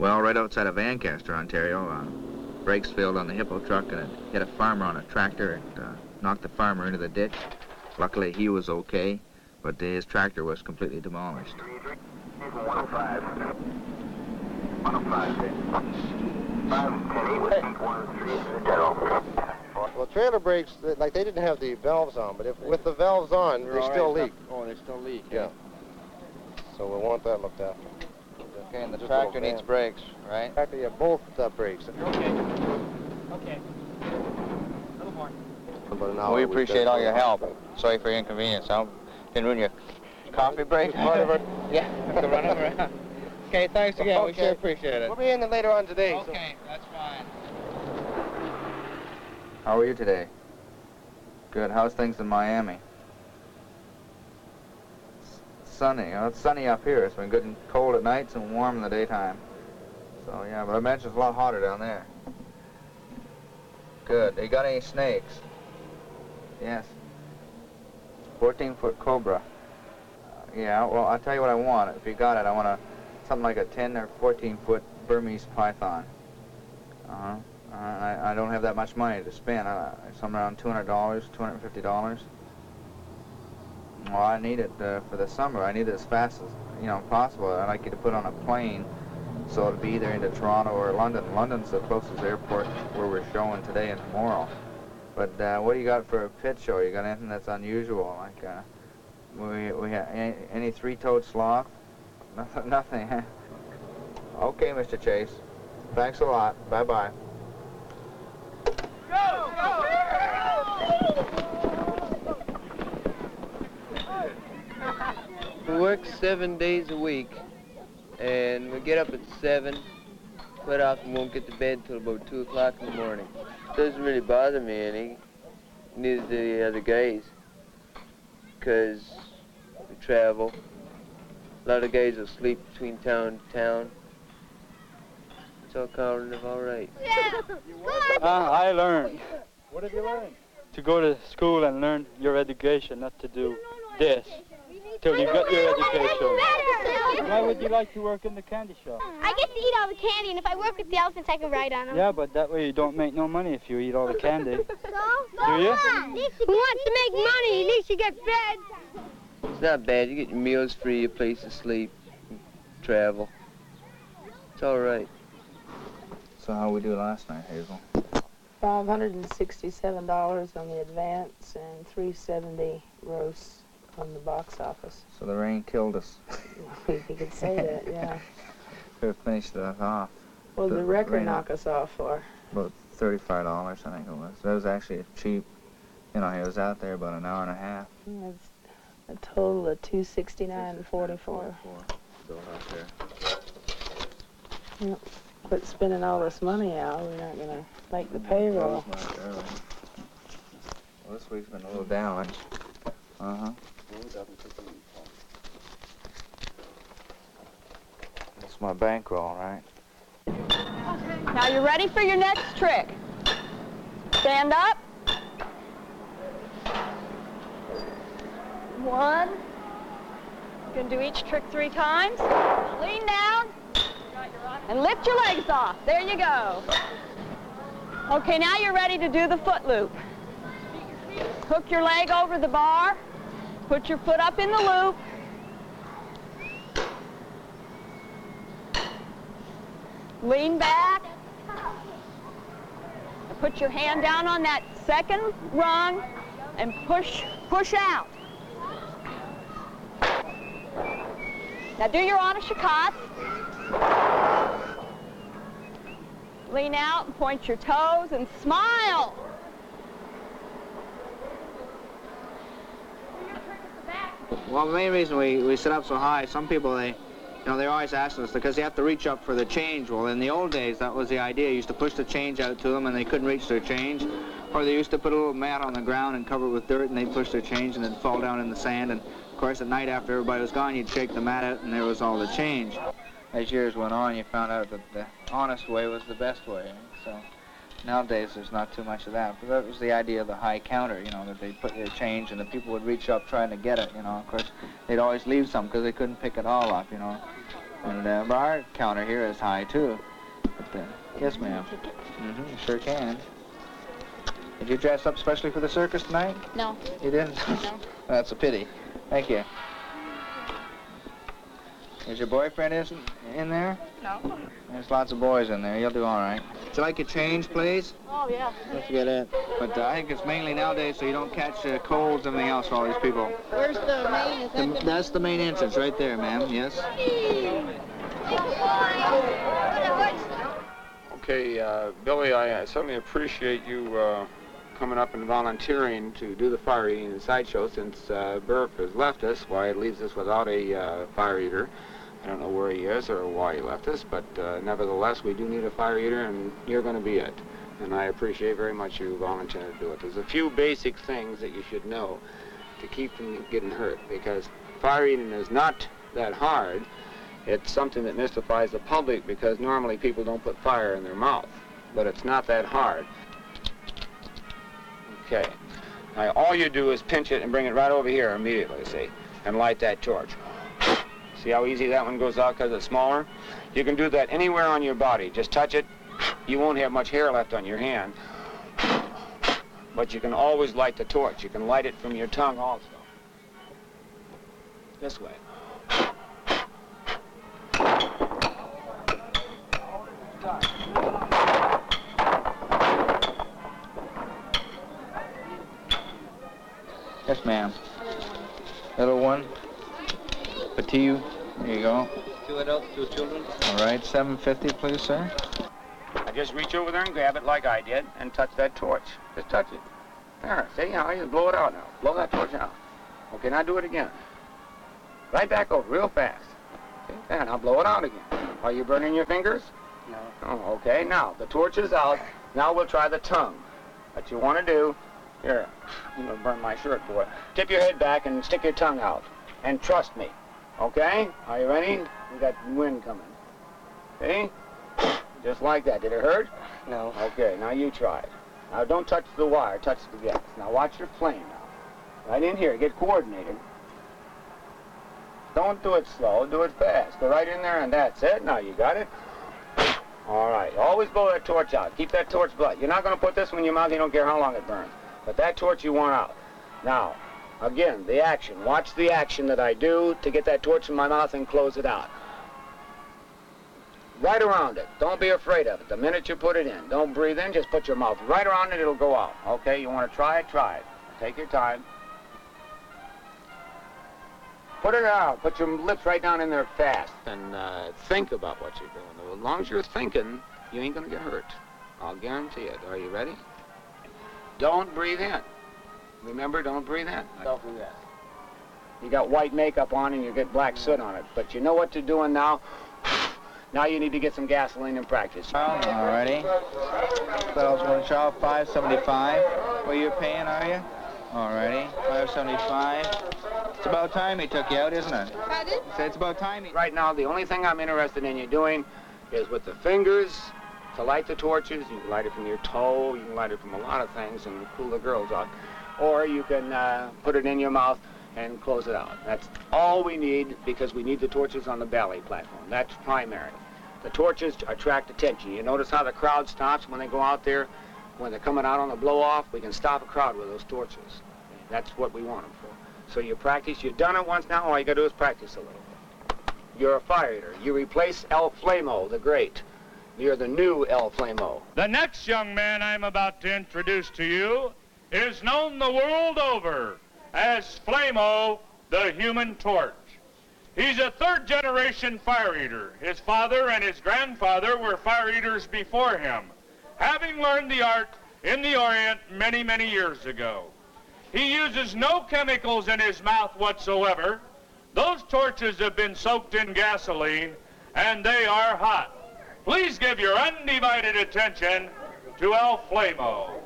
Well, right outside of Ancaster, Ontario, brakes failed on the Hippo truck and it hit a farmer on a tractor. It knocked the farmer into the ditch. Luckily, he was okay, but his tractor was completely demolished. 105. 105. Well, trailer brakes, like they didn't have the valves on, but if with the valves on, they still leak. Oh, they still leak. Yeah. So we'll want that looked after. Okay, and the tractor needs brakes, right? Tractor, yeah, both brakes. Okay. Okay. A little more. Well, we appreciate all your help. Sorry for your inconvenience. I didn't ruin your coffee break. Yeah, to run around. Okay, thanks again. Okay. We sure appreciate it. We'll be in later on today. Okay, that's fine. How are you today? Good. How's things in Miami? Sunny. Well, it's sunny up here. It's been good and cold at nights and warm in the daytime. So, yeah, but I imagine it's a lot hotter down there. Good. You got any snakes? Yes. 14-foot cobra. Yeah, well, I'll tell you what I want. If you got it, I want something like a 10 or 14-foot Burmese python. I don't have that much money to spend. Somewhere around $200, $250. Well, I need it for the summer. I need it as fast as possible. I'd like you to put on a plane, so it'll be either into Toronto or London. London's the closest airport where we're showing today and tomorrow. But what do you got for a pit show? You got anything that's unusual? Like we have any three-toed sloth? Nothing. Huh? Okay, Mr. Chase. Thanks a lot. Bye-bye. We work 7 days a week, and we get up at 7. Quite often won't get to bed till about 2 o'clock in the morning. Doesn't really bother me any, neither do the other guys, because we travel. A lot of guys will sleep between town to town. It's all kind of all right. I learned. What have you learned? To go to school and learn your education, not to do this till you get your education. Why would you like to work in the candy shop? I get to eat all the candy, and if I work with the elephants, I can ride on them. Yeah, but that way you don't make no money if you eat all the candy. So? Do you? Who wants to make money? At least you get fed. It's not bad. You get your meals free, your place to sleep, travel. It's all right. So how we do last night, Hazel? $567 on the advance and $370 gross on the box office. So the rain killed us. You could say that, yeah. Could have finished that off. Well, the record knocked us off for? About $35, I think it was. That was actually cheap. He was out there about an hour and a half. It's a total of $269.44. Still out there. Yep. Quit spending all this money out. We're not going to make the payroll. Well, this week's been a little down. That's my bankroll, right? Now you're ready for your next trick. Stand up. 1. You're going to do each trick 3 times. Lean down. And lift your legs off. There you go. Okay, now you're ready to do the foot loop. Hook your leg over the bar. Put your foot up in the loop. Lean back. And put your hand down on that second rung and push out. Now do your honor shakats. Lean out and point your toes and smile. Well, the main reason we sit up so high, some people, they're always asking us because they have to reach up for the change. Well, in the old days, that was the idea. You used to push the change out to them and they couldn't reach their change. Or they used to put a little mat on the ground and cover it with dirt and they'd push their change and it'd fall down in the sand. And of course, at night after everybody was gone, you'd shake the mat out and there was all the change. As years went on, you found out that the honest way was the best way. So nowadays, there's not too much of that. But that was the idea of the high counter, that they'd put their change and the people would reach up trying to get it, Of course, they'd always leave some because they couldn't pick it all up, And our counter here is high too. But, yes, ma'am. You sure can. Did you dress up specially for the circus tonight? No. You didn't? No. That's a pity. Thank you. Is your boyfriend in there? No. There's lots of boys in there. You'll do all right. Would you like a change, please? Oh, yeah. Let's get it. But I think it's mainly nowadays so you don't catch colds and everything else for all these people. Where's the main? Is that That's the main entrance right there, ma'am. Yes. Okay, Billy, I certainly appreciate you coming up and volunteering to do the fire eating in the sideshow. Since Burke has left us, why it leaves us without a fire eater. I don't know where he is or why he left us, but nevertheless, we do need a fire eater, and you're going to be it. And I appreciate very much you volunteering to do it. There's a few basic things that you should know to keep from getting hurt, because fire eating is not that hard. It's something that mystifies the public, because normally people don't put fire in their mouth, but it's not that hard. Okay. Now, all you do is pinch it and bring it right over here immediately, see, and light that torch. See how easy that one goes out because it's smaller? You can do that anywhere on your body. Just touch it. You won't have much hair left on your hand. But you can always light the torch. You can light it from your tongue also. This way. Yes, ma'am. Little one. Petit. There you go. 2 adults, 2 children. All right, $7.50, please, sir. Now just reach over there and grab it like I did and touch that torch. Just touch it. There, see how you blow it out now. Blow that torch out. Okay, now do it again. Right back over, real fast. Okay, there, now blow it out again. Are you burning your fingers? No. Oh, okay, now the torch is out. Now we'll try the tongue. What you want to do, here, I'm going to burn my shirt, boy. Tip your head back and stick your tongue out. And trust me. Okay? Are you ready? We got wind coming. See? Just like that. Did it hurt? No. Okay, now you try it. Now don't touch the wire, touch the gas. Now watch your flame now. Right in here, get coordinated. Don't do it slow, do it fast. Go right in there and that's it. Now you got it. All right, always blow that torch out. Keep that torch bright. You're not going to put this one in your mouth, you don't care how long it burns. But that torch you want out. Now, again, the action. Watch the action that I do to get that torch in my mouth and close it out. Right around it. Don't be afraid of it. The minute you put it in, don't breathe in, just put your mouth right around it, it'll go out. Okay, you want to try it? Try it. Take your time. Put it out. Put your lips right down in there fast and think about what you're doing. As long as you're thinking, you ain't going to get hurt. I'll guarantee it. Are you ready? Don't breathe in. Remember, don't breathe in. Don't do that. You got white makeup on and you get black soot on it, but you know what you're doing now? Now you need to get some gasoline and practice. All righty. Fellows want to trial $5.75. Well, you're paying, are you? All righty. $5.75. It's about time he took you out, isn't it? Pardon? Say it's about time. Right now, the only thing I'm interested in you doing is with the fingers to light the torches. You can light it from your toe. You can light it from a lot of things and cool the girls out. Or you can put it in your mouth and close it out. That's all we need because we need the torches on the ballet platform. That's primary. The torches attract attention. You notice how the crowd stops when they go out there? When they're coming out on the blow-off, we can stop a crowd with those torches. That's what we want them for. So you practice. You've done it once now. All you got to do is practice a little bit. You're a fire eater. You replace El Flamo, the great. You're the new El Flamo. The next young man I'm about to introduce to you is known the world over as Flamo, the Human Torch. He's a third-generation fire eater. His father and his grandfather were fire eaters before him, having learned the art in the Orient many, many years ago. He uses no chemicals in his mouth whatsoever. Those torches have been soaked in gasoline, and they are hot. Please give your undivided attention to El Flamo.